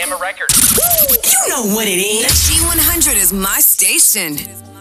Alabama Records. You know what it is. G100 is my station.